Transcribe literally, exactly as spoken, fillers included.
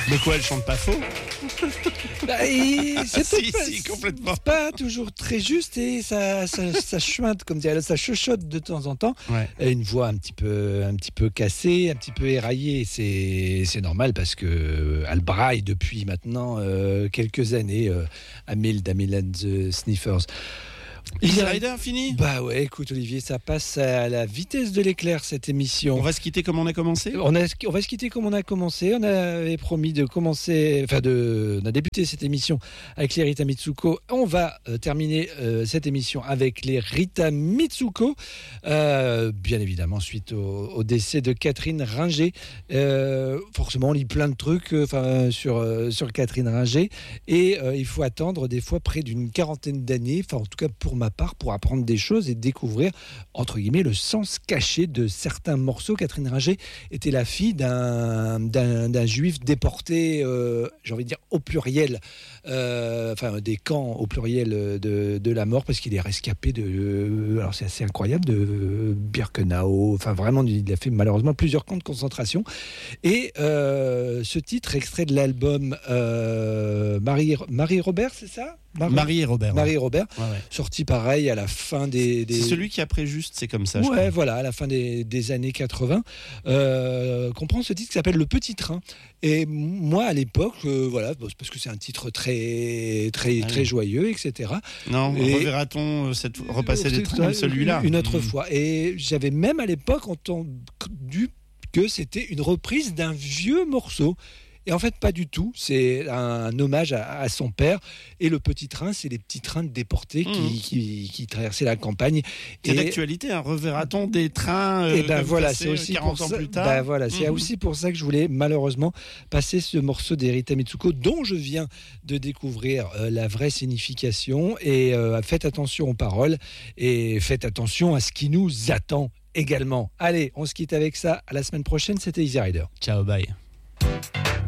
De quoi elle chante pas faux? Bah, et c'est Si, pas, si, complètement. c'est pas toujours très juste et ça, ça, ça chuinte, comme dirait, ça chuchote de temps en temps. Ouais. Et une voix un petit peu, un petit peu cassée, un petit peu éraillée. C'est, c'est normal parce que elle braille depuis maintenant euh, quelques années. Euh, Amil d'Amil and the Sniffers. Easy Rider fini? Bah ouais, écoute Olivier, ça passe à la vitesse de l'éclair cette émission. On va se quitter comme on a commencé? On, a, on va se quitter comme on a commencé. On avait promis de commencer, enfin de, on a débuté cette émission avec les Rita Mitsuko. On va euh, terminer euh, cette émission avec les Rita Mitsuko, euh, bien évidemment suite au, au décès de Catherine Ringer. Euh, forcément, on lit plein de trucs, enfin euh, sur euh, sur Catherine Ringer, et euh, il faut attendre des fois près d'une quarantaine d'années, enfin en tout cas pour ma part, pour apprendre des choses et découvrir, entre guillemets, le sens caché de certains morceaux. Catherine Ringer était la fille d'un, d'un, d'un juif déporté, euh, j'ai envie de dire au pluriel, euh, enfin des camps au pluriel de, de la mort, parce qu'il est rescapé de, euh, alors c'est assez incroyable, de Birkenau, enfin vraiment, il a fait malheureusement plusieurs camps de concentration. Et euh, ce titre, extrait de l'album euh, Marie, Marie Robert, c'est ça? Marie, Marie et Robert. Marie et Robert, Ouais, ouais. sorti pareil à la fin des... des... C'est celui qui après juste, c'est comme ça. je Ouais, crois. voilà, à la fin des, des années quatre-vingts, euh, qu'on prend ce titre qui s'appelle Le Petit Train. Et moi, à l'époque, euh, voilà, bon, c'est parce que c'est un titre très, très, Ah très oui. joyeux, et cetera. Non, Et- reverra-t-on euh, cette... repasser des trains comme celui-là? Une autre Mmh. fois. Et j'avais même à l'époque entendu que c'était une reprise d'un vieux morceau. Et en fait, pas du tout. C'est un hommage à, à son père. Et le petit train, c'est les petits trains de déportés qui, Mmh. qui, qui traversaient la campagne. C'est Et- d'actualité, hein. Reverra-t-on des trains euh, et ben comme voilà, passés, c'est aussi quarante pour ans ça. plus tard? Ben voilà, c'est Mhm. aussi pour ça que je voulais malheureusement passer ce morceau d'Erita Mitsuko, dont je viens de découvrir euh, la vraie signification. Et euh, faites attention aux paroles et faites attention à ce qui nous attend également. Allez, on se quitte avec ça. À la semaine prochaine. C'était Easy Rider. Ciao, bye.